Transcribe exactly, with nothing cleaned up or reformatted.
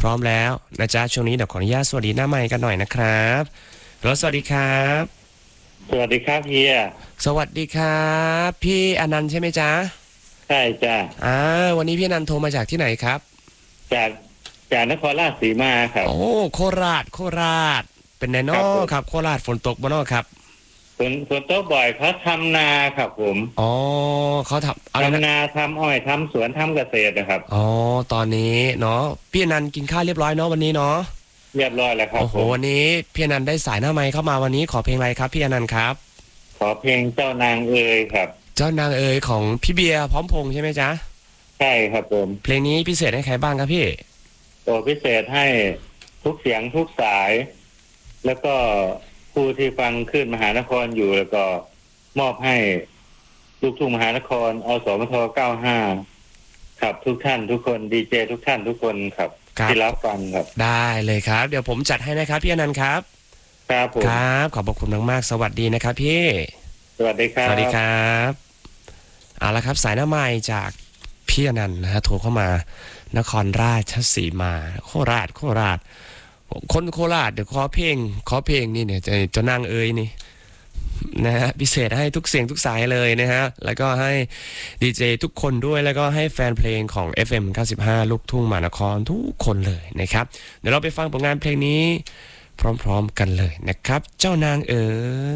พร้อมแล้วนะจ๊ะช่วงนี้เดี๋ยวขออนุญาตสวัสดีหน้าไมค์กันหน่อยนะครับแล้วสวัสดีครับสวัสดีครับเฮียสวัสดีครับพี่อนันต์ใช่ไหมจ๊ะใช่จ้ะอ่าวันนี้พี่อนันต์โทรมาจากที่ไหนครับจากจากนครราชสีมาครับโอ้โคราชโคราชเป็นไงน้อครับโคราชฝนตกบ่น้อครับฝนฝนตกบ่อยเขาทำนาครับผมอ๋อเขาทำอะไรนะทำนาทำอ้อยทำสวนทำเกษตรนะครับอ๋อตอนนี้เนาะพี่อนันต์กินข้าวเรียบร้อยเนาะวันนี้เนาะเรียบร้อยแล้วครับโอ้โหวันนี้พี่อนันต์ได้สายหน้าไมค์เข้ามาวันนี้ขอเพลงอะไรครับพี่อนันต์ครับขอเพลงเจ้านางเอ๋ยครับเจ้านางเอ๋ยของพี่เบียร์พร้อมพงษ์ใช่ไหมจ๊ะใช่ครับผมเพลงนี้พิเศษให้ใครบ้างครับพี่ตัวพิเศษให้ทุกเสียงทุกสาย แล้วก็ผู้ที่ฟังขึ้นมหานครอยู่แล้วก็มอบให้ลูกทุ่งมหานครอสมทเก้าห้าครับทุกท่านทุกคนดีเจทุกท่านทุกคนครับที่รับฟังครับได้เลยครับเดี๋ยวผมจัดให้นะครับพี่อนันต์ครับครับผมครับขอบพระคุณมากๆสวัสดีนะครับพี่สวัสดีครับสวัสดีครับเอาละครับสายหน้าไมค์จากพี่อนันต์นะฮะโทรเข้ามานครราชสีมาโคราชโคราชคนโคราชเดี๋ยวขอเพลงขอเพลงนี่เนี่ยจะจะนั่งเอ้ยนี่นะฮะพิเศษให้ทุกเสียงทุกสายเลยนะฮะแล้วก็ให้ดีเจทุกคนด้วยแล้วก็ให้แฟนเพลงของ เอฟ เอ็ม เก้าสิบห้า ลูกทุ่งมหานครทุกคนเลยนะครับเดี๋ยวเราไปฟังผลงานเพลงนี้พร้อมๆกันเลยนะครับเจ้านางเอ๋ย